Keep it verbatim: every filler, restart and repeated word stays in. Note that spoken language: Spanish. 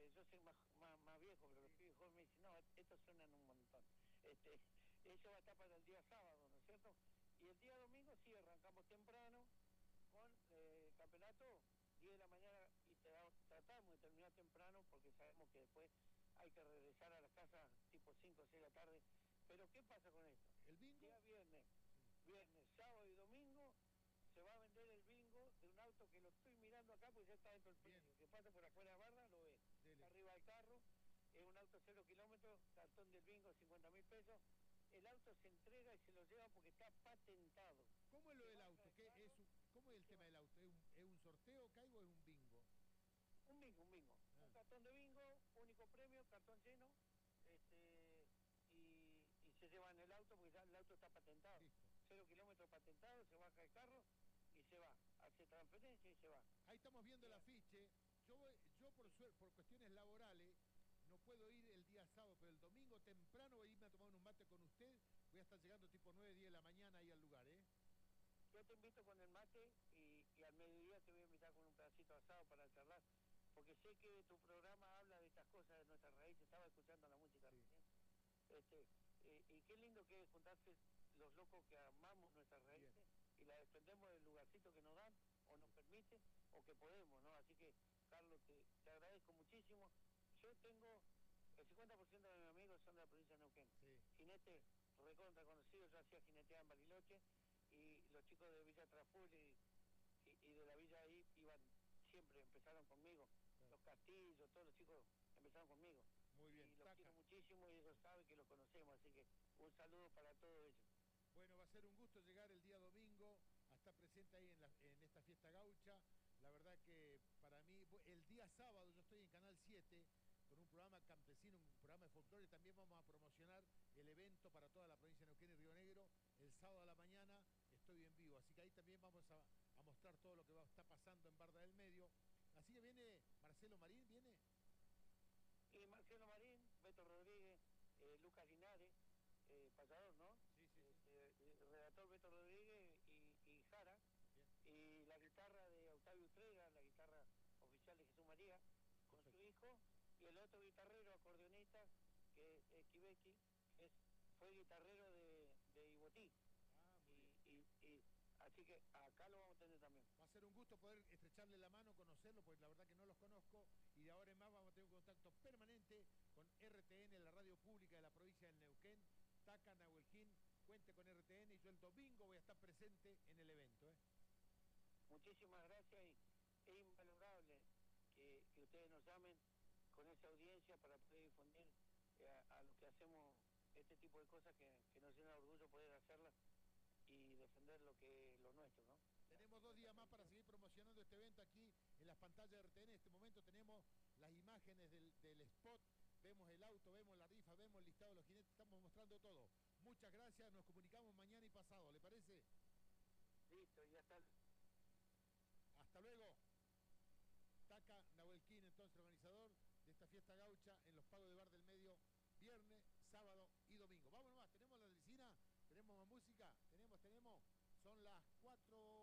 este, yo soy más, más, más viejo, pero los pibes jóvenes me dicen, no, estos suenan un montón. Este, eso va a estar para el día sábado, ¿no es cierto? Y el día domingo sí, arrancamos temprano con eh, el campeonato, diez de la mañana, y te da, tratamos de terminar temprano porque sabemos que después hay que regresar a la casa tipo cinco o seis de la tarde. Pero ¿qué pasa con esto? ¿El bingo? Día viernes, viernes, sábado y domingo se va a vender el bingo de un auto que lo estoy mirando acá porque ya está dentro del precio. Que pasa por afuera de barra, lo ve. Está arriba del carro, es un auto cero kilómetros, cartón del bingo, cincuenta mil pesos. El auto se entrega y se lo lleva porque está patentado. ¿Cómo es lo del auto? ¿Qué es un, ¿Cómo es el tema del auto? ¿Es un, ¿Es un sorteo, Caigo, o es un bingo? Un bingo, un bingo. Ah. Un cartón de bingo, único premio, cartón lleno, este, y, y se llevan el auto porque ya el auto está patentado. Listo. Cero kilómetros patentado, se baja el carro y se va. Hace transferencia y se va. Ahí estamos viendo el afiche. Yo, voy, yo por, suerte, por cuestiones laborales no puedo ir el día sábado, pero el domingo temprano voy a irme a tomar un mate con usted. Voy a estar llegando tipo nueve, diez de la mañana ahí al lugar, ¿eh? Yo te invito con el mate y, y al mediodía te voy a invitar con un pedacito asado para charlar, porque sé que tu programa habla de estas cosas, de nuestras raíces. Estaba escuchando la música sí. recién. Este, eh, y qué lindo que es juntarse los locos que amamos nuestras raíces. Bien. Y la defendemos del lugarcito que nos dan o nos permite o que podemos, ¿no? Así que, Carlos, te, te agradezco muchísimo. Yo tengo el cincuenta por ciento de mis amigos son de la provincia de Neuquén. Sí. Jinete recontra conocido, yo hacía jineteada en Bariloche y los chicos de Villa Traful y, y, y de la villa ahí iban siempre, empezaron conmigo. Claro. Los Castillos, todos los chicos empezaron conmigo. Muy bien. Y los Taca. Quiero muchísimo y ellos saben que los conocemos, así que un saludo para todos ellos. Bueno, va a ser un gusto llegar el día domingo a estar presente ahí en, la, en esta fiesta gaucha. La verdad que para mí, el día sábado yo estoy en Canal siete con un programa campesino, un programa de folclore. También vamos a promocionar el evento para toda la provincia de Neuquén y Río Negro. El sábado a la mañana estoy en vivo, así que ahí también vamos a, a mostrar todo lo que va, está pasando en Barda del Medio. Así que viene Marcelo Marín, ¿viene? Y Marcelo Marín, Beto Rodríguez, eh, Lucas Linares, eh, payador, ¿no? Sí, sí, sí. Eh, el redactor Beto Rodríguez y, y Jara. Bien. Y la guitarra de Octavio Utrera, la guitarra oficial de Jesús María, con Perfecto. Su hijo, y el otro guitarrero, acordeonista, que es eh, Kibeki, que es, fue guitarrero de, de Ibotí. Ah, muy y, bien. Y, y, así que acá lo vamos a tener también. Va a ser un gusto poder estrecharle la mano, conocerlo, porque la verdad que no los conozco, y de ahora en más vamos a tener un contacto permanente con R T N, la radio pública de la provincia del Neuquén. Taca, Nahuelquín, cuente con R T N y yo el domingo voy a estar presente en el evento, ¿eh? Muchísimas gracias y es invalorable que, que ustedes nos llamen con esa audiencia para poder difundir eh, a, a lo que hacemos este tipo de cosas que, que nos llena de orgullo poder hacerlas y defender lo que lo nuestro, ¿no? Tenemos dos días más para seguir promocionando este evento aquí en las pantallas de R T N. En este momento tenemos las imágenes del, del spot, vemos el auto, vemos la rifa, vemos el listado de los jinetes, estamos mostrando todo. Muchas gracias, nos comunicamos mañana y pasado, ¿le parece? Listo, ya está. Hasta luego. Taca Nahuelquín, entonces organizador de esta fiesta gaucha en los pagos de Bar del Medio, viernes, sábado y domingo. Vámonos más, tenemos la medicina, tenemos más música, tenemos, tenemos, son las cuatro.